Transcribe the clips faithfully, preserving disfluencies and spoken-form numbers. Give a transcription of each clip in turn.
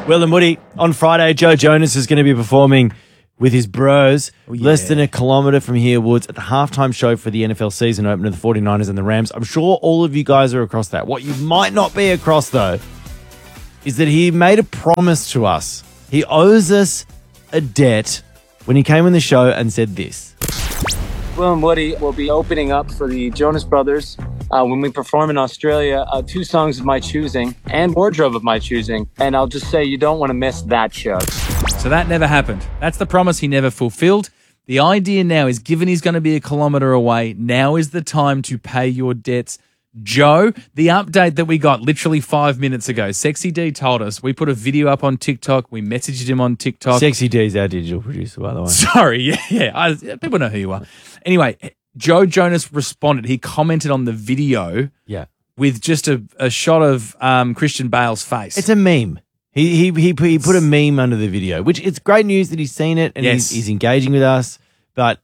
Will and Woody, on Friday, Joe Jonas is going to be performing with his bros Oh, yeah. less than a kilometre from here, Woods, at the halftime show for the N F L season opener of the forty-niners and the Rams. I'm sure all of you guys are across that. What you might not be across, though, is that he made a promise to us. He owes us a debt when he came on the show and said this. Will and Woody will be opening up for the Jonas Brothers uh, when we perform in Australia. Uh, two songs of my choosing and wardrobe of my choosing. And I'll just say you don't want to miss that show. So that never happened. That's the promise he never fulfilled. The idea now is, given he's going to be a kilometre away, now is the time to pay your debts. Joe, the update that we got literally five minutes ago, Sexy D told us. We put a video up on TikTok. We messaged him on TikTok. Sexy D is our digital producer, by the way. Sorry, yeah, yeah. I, people know who you are. Anyway, Joe Jonas responded. He commented on the video Yeah. with just a, a shot of um, Christian Bale's face. It's a meme. He he he put, he put a meme under the video, which it's great news that he's seen it and Yes. he's, he's engaging with us. But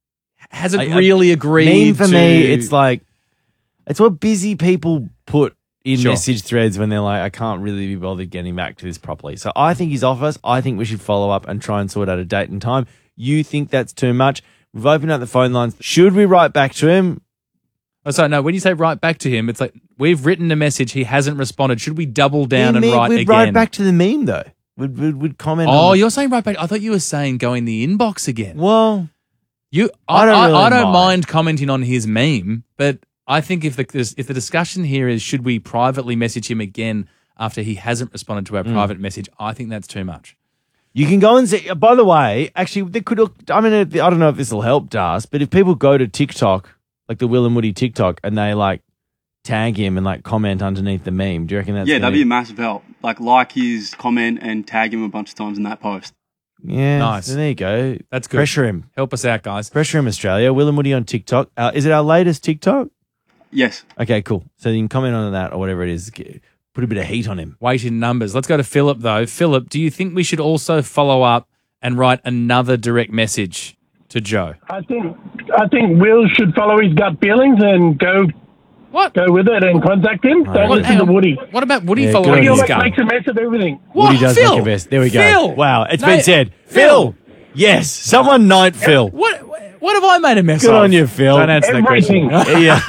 Hasn't I- I- really agreed meme for to... me, it's like it's what busy people put in Sure. message threads when they're like, I can't really be bothered getting back to this properly. So I think he's off us. I think we should follow up and try and sort out a date and time. You think that's too much? We've opened up the phone lines. Should we write back to him? Oh, sorry, no, when you say write back to him, it's like we've written a message, he hasn't responded. Should we double down Yeah, and me- write we'd again? write back to the meme, though. We'd, we'd, we'd comment Oh, on the- you're saying right back. I thought you were saying go in the inbox again. Well, You, I I, don't I, really I don't mind. mind. commenting on his meme, but I think if the if the discussion here is should we privately message him again after he hasn't responded to our Mm. private message, I think that's too much. you can go and see. By the way, actually, they could. I mean, I don't know if this will help Das, but if people go to TikTok, like the Will and Woody TikTok, and they like tag him and like comment underneath the meme, do you reckon that's Yeah, gonna that'd be a massive help. Like, like his comment and tag him a bunch of times in that post. Yeah, Nice. so there you go. That's good. Pressure him. Help us out, guys. Pressure him, Australia. Will and Woody on TikTok. Uh, is it our latest TikTok? Yes. Okay, cool. So you can comment on that or whatever it is. Get- Put a bit of heat on him. Weight in numbers. Let's go to Philip, though. Philip, do you think we should also follow up and write another direct message to Joe? I think I think Will should follow his gut feelings and go What? go with it and contact him. Don't What, listen hang to on. Woody. What about Woody Yeah, following good He'll on his make, gut? makes a mess of everything. What? Woody does Phil? make a best. There we go. Phil? Wow, it's No, been said. Phil. Phil. Yes, someone knight Phil. What? What have I made a mess Good of? on you, Phil. Don't answer that Everything. question. Yeah,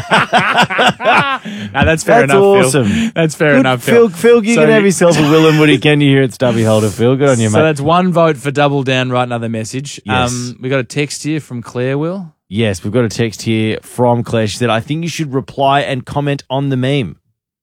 No, that's fair That's enough, awesome. Phil. That's fair Good, enough, Phil. Phil. Phil, you So- can have yourself a Will and Woody. Can you hear it, Stubby Holder? Phil, good on you, So mate. that's one vote for double down, write another message. Yes. Um, we got a text here from Claire, Will. Yes, we've got a text here from Claire. She said, I think you should reply and comment on the meme.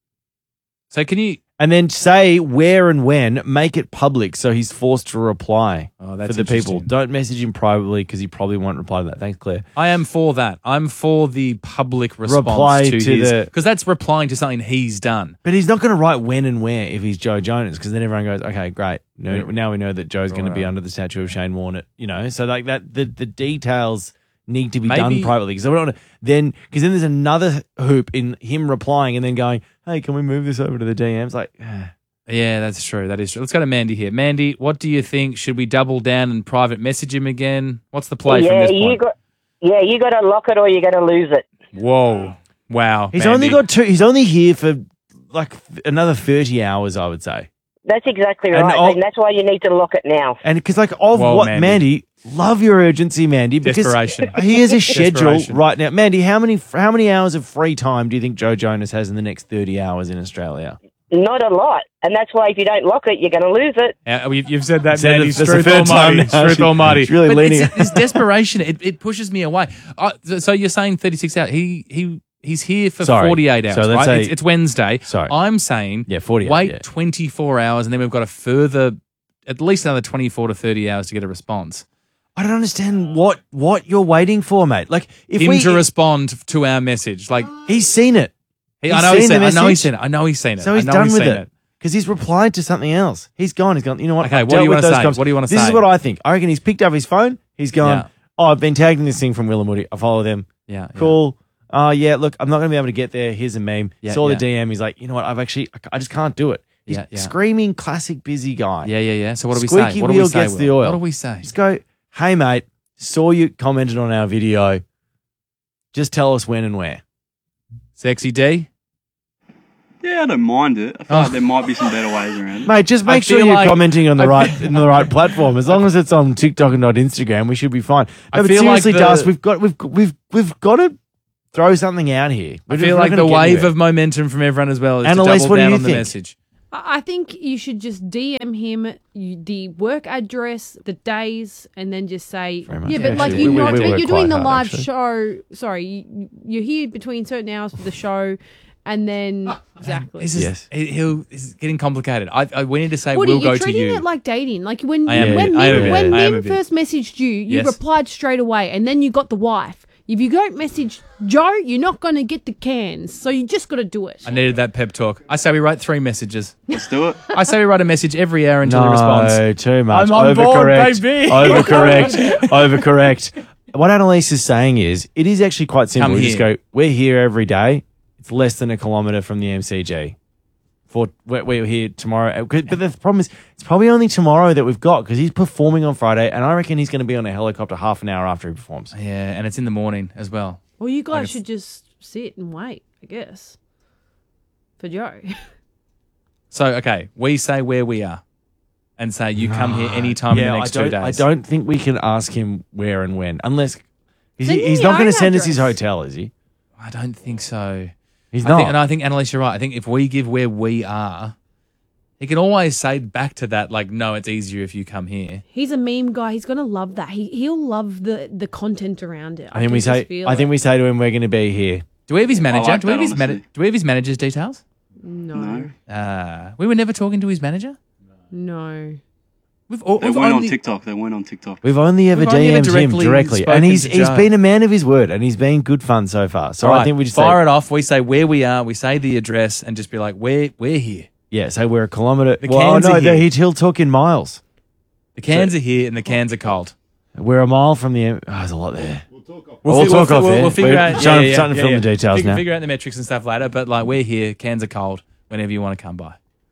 So can you... And then say where and when, make it public so he's forced to reply Oh, that's for the people. interesting. Don't message him privately because he probably won't reply to that. Thanks, Claire. I am for that. I'm for the public response Reply to, to his... the- Because that's replying to something he's done. But he's not going to write when and where if he's Joe Jonas because then everyone goes, okay, great. No, now we know that Joe's going to be Right. under the statue of Shane Warne. You know, so like that, the, the details need to be Maybe- done privately because I don't want to then because then there's another hoop in him replying and then going, hey, can we move this over to the D Ms? Like, Yeah, that's true. That is true. Let's go to Mandy here. Mandy, what do you think? Should we double down and private message him again? What's the play from yeah, this you point? got. Yeah, you got to lock it or you're going to lose it. Whoa. Wow. he's Mandy. only got two. He's only here for like another thirty hours, I would say. That's exactly And right, I'll- and that's why you need to lock it now. And because like of Whoa, what Mandy. Mandy. Love your urgency, Mandy. Because Desperation. he has a schedule Desperation. right now. Mandy, how many how many hours of free time do you think Joe Jonas has in the next thirty hours in Australia? Not a lot, and that's why if you don't lock it, you're going to lose it. Uh, we- you've said that, Said it- Mandy. that's the Truth third time almighty. now. Truth She- almighty. she's really But leaning- It's, it's desperation. It, it pushes me away. Uh, so you're saying thirty-six hours. He he he's here for Sorry. forty-eight hours, So let's right? say- it's, it's Wednesday. Sorry. I'm saying Yeah, forty-eight, wait yeah. twenty-four hours, and then we've got a further, at least another twenty-four to thirty hours to get a response. I don't understand what what you're waiting for, mate. Like if Him we to respond to our message. Like, he's seen it. he, He's I know he's seen seen the it. I know he's message. seen it. I know he's seen it. So he's I know done he's with seen it. Because he's replied to something else. He's gone. He's gone, you know what? Okay, I've what do dealt you with wanna those say? comments. What do you wanna This say? is what I think. I reckon he's picked up his phone. He's gone, Yeah. oh, I've been tagging this thing from Will and Woody. I follow them. Yeah, yeah. Cool. Oh, yeah, look, I'm not going to be able to get there. Here's a meme. Yeah, Saw yeah. the D M. He's like, you know what? I've actually, I just can't do it. He's Yeah, yeah. screaming classic busy guy. Yeah, yeah, yeah. So what do we Squeaky say? What do we wheel say? gets Will? the oil. What do we say? Just go, hey, mate, saw you commented on our video. Just tell us when and where. Sexy D? Yeah, I don't mind it. I feel like there might be some better ways around it. Mate, just I make sure feel you're like- commenting on the I right in the right platform. As long as it's on TikTok and not Instagram, we should be fine. I No, but feel like seriously, the- Das, we've got we've we've we've got to throw something out here. I feel like the wave of momentum from everyone as well is Annalise, to double what do down you on the think? message. I I think you should just D M him you, the work address, the days, and then just say, Very much. yeah, Yeah, but like actually, you we- know, we work you're doing quite the hard, live actually. show. Sorry, you, you're here between certain hours for the show, and then exactly. This is, Yes. he- he'll, it's getting complicated. I, I, we need to say Woody, we'll go you're to treating you. it like dating. Like when I am when a bit. I am a Mim, bit. when I am a Mim bit. first messaged you, you Yes. replied straight away, and then you got the wife. If you don't message Joe, you're not going to get the cans. So you just got to do it. I needed that pep talk. I say we write three messages. Let's do it. I say we write a message every hour until no, he responds. too much. I'm on board, Overcorrect. baby. Overcorrect. Overcorrect. What Annalise is saying is, it is actually quite simple. Come We just here. go, we're here every day. It's less than a kilometre from the M C G. For we're, we're here tomorrow. But the problem is, it's probably only tomorrow that we've got because he's performing on Friday, and I reckon he's going to be on a helicopter half an hour after he performs. Yeah, and it's in the morning as well. Well, you guys Like it's- should just sit and wait, I guess, for Joe. So, okay, we say where we are and say you come here anytime in the next I don't, two days. I don't think we can ask him where and when, unless is Send he, me he's your not going own to send us his address. hotel, is he? I don't think so. He's I not. think, and I think, Annalise, you're right. I think if we give where we are, he can always say back to that, like, no, it's easier if you come here. He's a meme guy. He's gonna love that. He he'll love the the content around it. I think we can say. just feel I think it. we say to him, "We're going to be here." Do we have his manager? like do, we have that, his mana- honestly. do we have his manager's details? no, No. Uh, we were never talking to his manager. no. We've, all, They we've weren't on only- TikTok. They weren't on TikTok. We've only ever We've only ever D M'd him directly directly, spoken and he's to he's Joe. been a man of his word, and he's been good fun so far. So All I right, think we just fire say, it off. We say where we are. We say the address and just be like, we're we're here. yeah, so we're a kilometre. The Well, cans no, are no, here. he, he'll talk in miles. The cans are here and the cans are cold. We're a mile from the. Oh, there's a lot there. We'll talk off. We'll, We'll, fi- talk we'll, off we'll, there. we'll figure We're out. starting, yeah, yeah, starting to yeah, film yeah. the details figure, now. Figure out the metrics and stuff later. But like, we're here. Cans are cold. Whenever you want to come by.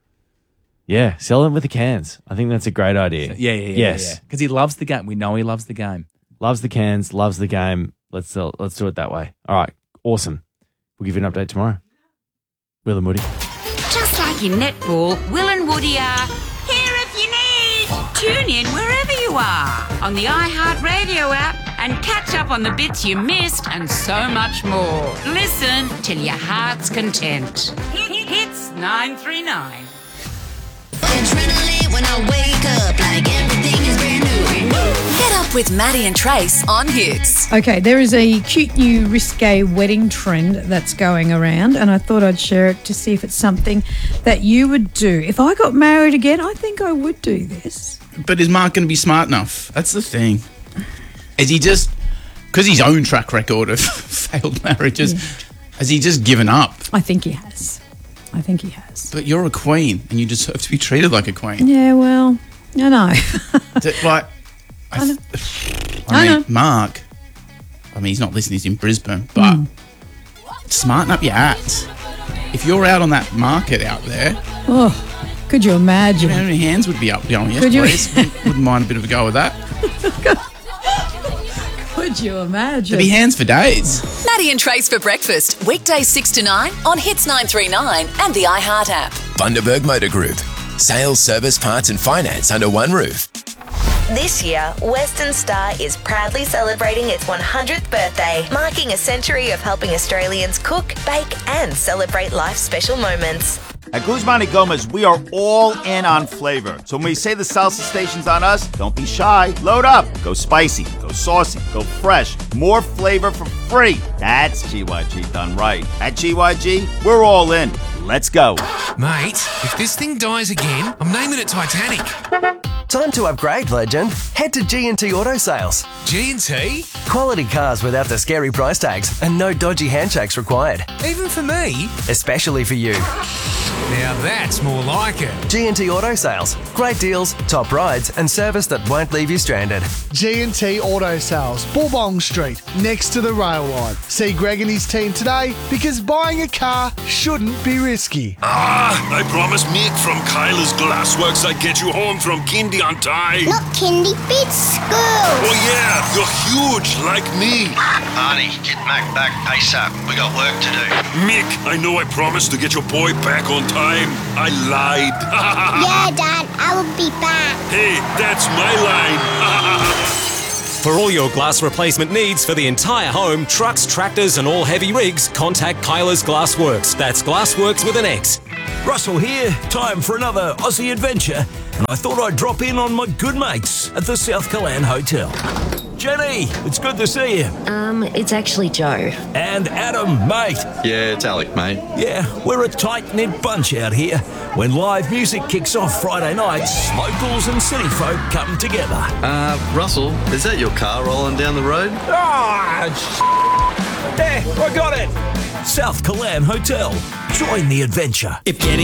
Yeah, sell them with the cans. I think that's a great idea. Yeah, yeah, yeah. Yes, Because he loves the game. We know he loves the game. loves the cans, loves the game. Let's sell, let's do it that way. All right, awesome. We'll give you an update tomorrow. Will and Woody. Just like in netball, Will and Woody are here if you need. Tune in wherever you are on the iHeartRadio app and catch up on the bits you missed and so much more. Listen till your heart's content. Hits nine three nine. Adrenaline when I wake up, like everything is brand new. Get up with Maddie and Trace on Hits. Okay, there is a cute new risque wedding trend that's going around, and I thought I'd share it to see if it's something that you would do. If I got married again, I think I would do this. But is Mark going to be smart enough? That's the thing. Is he just, because his own track record of failed marriages, has he just given up? I think he has. I think he has. But you're a queen, and you deserve to be treated like a queen. Yeah, well, I know. D- like, I, I know. th- I I mean, know. Mark, I mean, he's not listening, he's in Brisbane, but Mm. smarten up your act. If you're out on that market out there, Oh, could you imagine? how many hands would be up going, yes, Could you- please? Wouldn't mind a bit of a go with that. Could you imagine? There'd be hands for days. Maddie and Trace for breakfast, weekdays six to nine on Hits nine three nine and the iHeart app. Bundaberg Motor Group. Sales, service, parts and finance under one roof. This year, Western Star is proudly celebrating its one hundredth birthday, marking a century of helping Australians cook, bake, and celebrate life's special moments. At Guzman y Gomez, we are all in on flavor. So when we say the salsa station's on us, don't be shy. Load up. Go spicy, go saucy, go fresh. More flavor for free. That's G Y G done right. At G Y G, we're all in. Let's go. Mate, if this thing dies again, I'm naming it Titanic. Time to upgrade, legend. Head to G and T Auto Sales. G and T? Quality cars without the scary price tags and no dodgy handshakes required. Even for me? Especially for you. Now that's more like it. G and T Auto Sales. Great deals, top rides, and service that won't leave you stranded. G and T Auto Sales, Bourbon Street, next to the rail line. See Greg and his team today because buying a car shouldn't be risky. Ah, I promised Mick from Kyla's Glassworks I'd get you home from Kindy on time. Not kindy, bit school. Oh yeah, you're huge like me. Arnie, get Mac back ASAP. We got work to do. Mick, I know I promised to get your boy back on time. I lied. Yeah, Dad, I will be back. Hey, that's my line. For all your glass replacement needs for the entire home, trucks, tractors and all heavy rigs, contact Kyler's Glassworks. That's Glassworks with an X. Russell here, time for another Aussie adventure, and I thought I'd drop in on my good mates at the South Callan Hotel. Jenny, it's good to see you. Um, it's actually Joe. And Adam, mate. Yeah, it's Alec, mate. Yeah, we're a tight-knit bunch out here. When live music kicks off Friday nights, locals and city folk come together. Uh, Russell, is that your car rolling down the road? Ah, sh- there, I got it. South Callan Hotel. Join the adventure. If getting